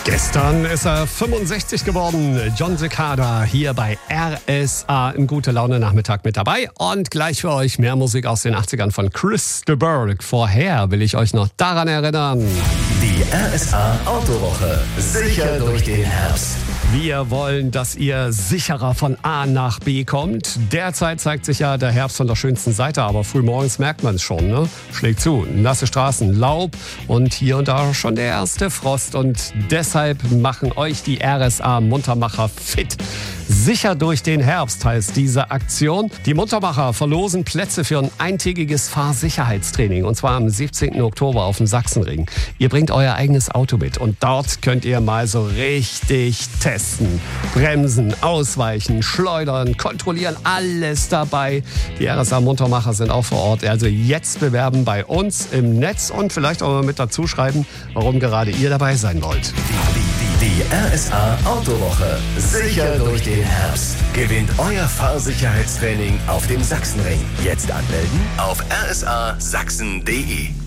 Gestern ist er 65 geworden. Jon Secada hier bei RSA im Gute-Laune-Nachmittag mit dabei. Und gleich für euch mehr Musik aus den 80ern von Chris de Burgh. Vorher will ich euch noch daran erinnern. Die RSA Autowoche. Sicher durch den Herbst. Wir wollen, dass ihr sicherer von A nach B kommt. Derzeit zeigt sich ja der Herbst von der schönsten Seite, aber frühmorgens merkt man es schon, ne? Schlägt zu, nasse Straßen, Laub und hier und da schon der erste Frost. Und deshalb machen euch die RSA Muntermacher fit. Sicher durch den Herbst heißt diese Aktion. Die Muntermacher verlosen Plätze für ein eintägiges Fahrsicherheitstraining und zwar am 17. Oktober auf dem Sachsenring. Ihr bringt euer eigenes Auto mit und dort könnt ihr mal so richtig testen. Bremsen, ausweichen, schleudern, kontrollieren, alles dabei. Die RSA Muntermacher sind auch vor Ort. Also jetzt bewerben bei uns im Netz und vielleicht auch mal mit dazu schreiben, warum gerade ihr dabei sein wollt. Die RSA Autowoche. Sicher durch den Herbst. Gewinnt euer Fahrsicherheitstraining auf dem Sachsenring. Jetzt anmelden auf rsasachsen.de.